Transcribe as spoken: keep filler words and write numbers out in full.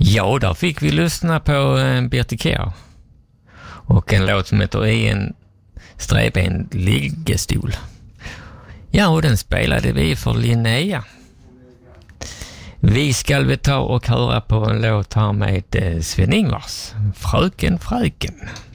Ja, där fick vi lyssna på eh, Bertil Kjær och en låt som heter I en sträp en liggestol. Ja, och den spelade vi för Linnea. Vi ska väl ta och höra på en låt här med eh, Sven-Ingvars, Fröken Fröken.